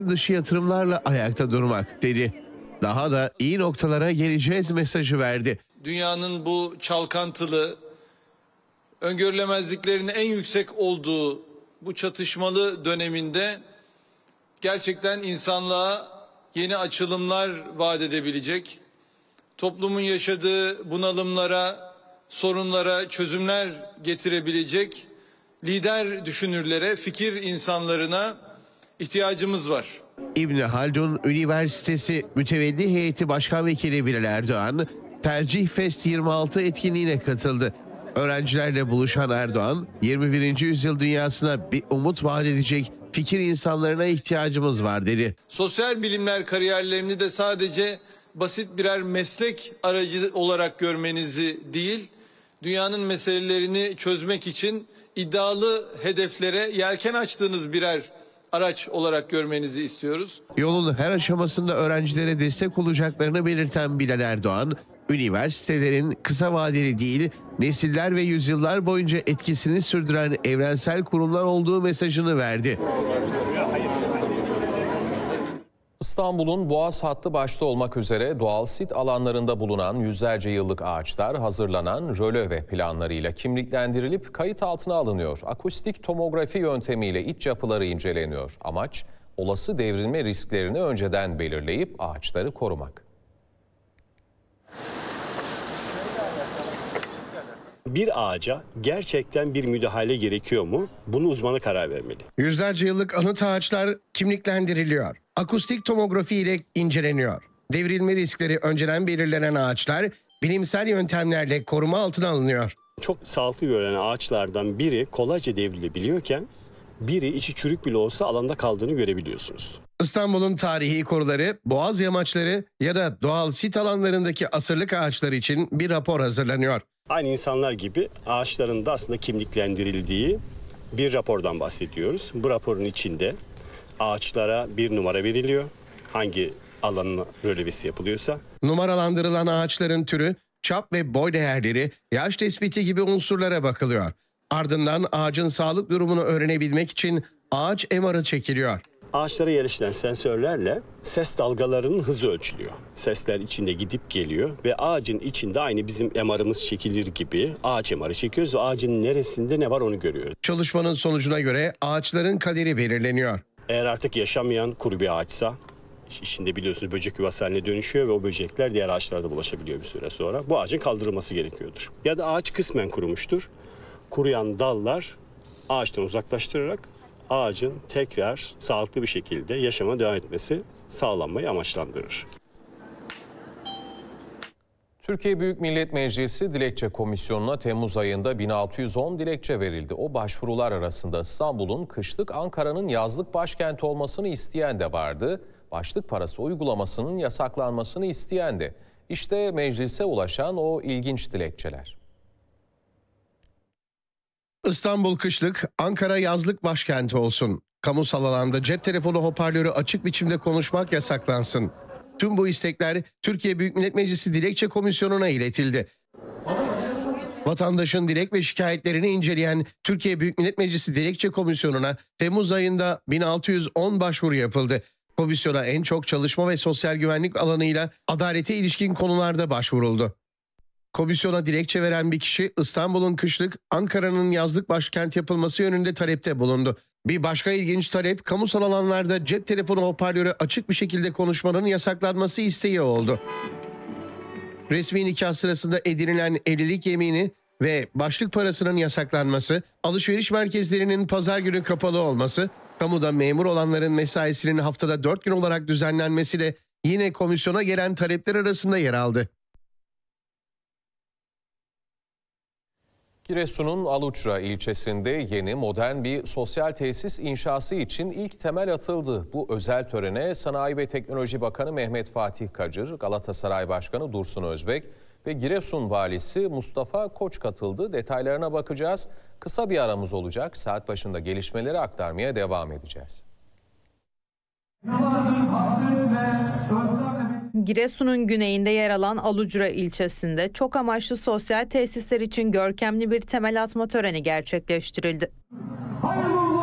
dışı yatırımlarla ayakta durmak dedi. Daha da iyi noktalara geleceğiz mesajı verdi. Dünyanın bu çalkantılı, öngörülemezliklerin en yüksek olduğu bu çatışmalı döneminde gerçekten insanlığa yeni açılımlar vaat edebilecek, toplumun yaşadığı bunalımlara, sorunlara çözümler getirebilecek lider düşünürlere, fikir insanlarına ihtiyacımız var. İbni Haldun Üniversitesi Mütevelli Heyeti Başkan Vekili Bilal Erdoğan, Tercih Fest 26 etkinliğine katıldı. Öğrencilerle buluşan Erdoğan, 21. yüzyıl dünyasına bir umut vaat edecek fikir insanlarına ihtiyacımız var dedi. Sosyal bilimler kariyerlerini de sadece basit birer meslek aracı olarak görmenizi değil, dünyanın meselelerini çözmek için iddialı hedeflere yelken açtığınız birer araç olarak görmenizi istiyoruz. Yolun her aşamasında öğrencilere destek olacaklarını belirten Bilal Erdoğan, üniversitelerin kısa vadeli değil, nesiller ve yüzyıllar boyunca etkisini sürdüren evrensel kurumlar olduğu mesajını verdi. İstanbul'un Boğaz hattı başta olmak üzere doğal sit alanlarında bulunan yüzlerce yıllık ağaçlar hazırlanan röleve planlarıyla kimliklendirilip kayıt altına alınıyor. Akustik tomografi yöntemiyle iç yapıları inceleniyor. Amaç, olası devrilme risklerini önceden belirleyip ağaçları korumak. Bir ağaca gerçekten bir müdahale gerekiyor mu? Bunu uzmanı karar vermeli. Yüzlerce yıllık anıt ağaçlar kimliklendiriliyor. Akustik tomografi ile inceleniyor. Devrilme riskleri önceden belirlenen ağaçlar bilimsel yöntemlerle koruma altına alınıyor. Çok sağlıklı görünen ağaçlardan biri kolayca devrilebiliyorken biri içi çürük bile olsa alanda kaldığını görebiliyorsunuz. İstanbul'un tarihi koruları, boğaz yamaçları ya da doğal sit alanlarındaki asırlık ağaçlar için bir rapor hazırlanıyor. Aynı insanlar gibi ağaçların da aslında kimliklendirildiği bir rapordan bahsediyoruz. Bu raporun içinde ağaçlara bir numara veriliyor. Hangi alanın rölevesi yapılıyorsa. Numaralandırılan ağaçların türü, çap ve boy değerleri, yaş tespiti gibi unsurlara bakılıyor. Ardından ağacın sağlık durumunu öğrenebilmek için ağaç MR'ı çekiliyor. Ağaçlara yerleştirilen sensörlerle ses dalgalarının hızı ölçülüyor. Sesler içinde gidip geliyor ve ağacın içinde aynı bizim MR'ımız çekilir gibi ağaç MR'ı çekiyoruz ve ağacın neresinde ne var onu görüyoruz. Çalışmanın sonucuna göre ağaçların kaderi belirleniyor. Eğer artık yaşamayan kuru bir ağaçsa, içinde biliyorsunuz böcek yuvası haline dönüşüyor ve o böcekler diğer ağaçlarda bulaşabiliyor bir süre sonra. Bu ağacın kaldırılması gerekiyordur. Ya da ağaç kısmen kurumuştur. Kuruyan dallar ağaçtan uzaklaştırarak ağacın tekrar sağlıklı bir şekilde yaşama devam etmesi sağlanmayı amaçlandırır. Türkiye Büyük Millet Meclisi Dilekçe Komisyonu'na Temmuz ayında 1610 dilekçe verildi. O başvurular arasında İstanbul'un kışlık, Ankara'nın yazlık başkenti olmasını isteyen de vardı. Başlık parası uygulamasının yasaklanmasını isteyen de. İşte meclise ulaşan o ilginç dilekçeler. İstanbul kışlık, Ankara yazlık başkenti olsun. Kamusal alanda cep telefonu hoparlörü açık biçimde konuşmak yasaklansın. Tüm bu istekler Türkiye Büyük Millet Meclisi Dilekçe Komisyonu'na iletildi. Vatandaşın dilek ve şikayetlerini inceleyen Türkiye Büyük Millet Meclisi Dilekçe Komisyonu'na Temmuz ayında 1610 başvuru yapıldı. Komisyona en çok çalışma ve sosyal güvenlik alanıyla adalete ilişkin konularda başvuruldu. Komisyona dilekçe veren bir kişi İstanbul'un kışlık, Ankara'nın yazlık başkent yapılması yönünde talepte bulundu. Bir başka ilginç talep, kamusal alanlarda cep telefonu hoparlörü açık bir şekilde konuşmanın yasaklanması isteği oldu. Resmi nikah sırasında edinilen evlilik yemini ve başlık parasının yasaklanması, alışveriş merkezlerinin pazar günü kapalı olması, kamuda memur olanların mesaisinin haftada 4 gün olarak düzenlenmesi de yine komisyona gelen talepler arasında yer aldı. Giresun'un Aluçra ilçesinde yeni modern bir sosyal tesis inşası için ilk temel atıldı. Bu özel törene Sanayi ve Teknoloji Bakanı Mehmet Fatih Kacır, Galatasaray Başkanı Dursun Özbek ve Giresun Valisi Mustafa Koç katıldı. Detaylarına bakacağız. Kısa bir aramız olacak. Saat başında gelişmeleri aktarmaya devam edeceğiz. Giresun'un güneyinde yer alan Aluçra ilçesinde çok amaçlı sosyal tesisler için görkemli bir temel atma töreni gerçekleştirildi.